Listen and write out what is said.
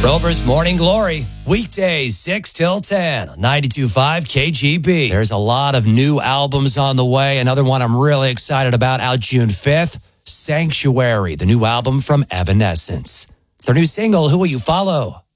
Rover's Morning Glory, weekdays 6 till 10, 92.5 KGB. There's a lot of new albums on the way. Another one I'm really excited about out June 5th, Sanctuary, the new album from Evanescence. It's their new single, Who Will You Follow?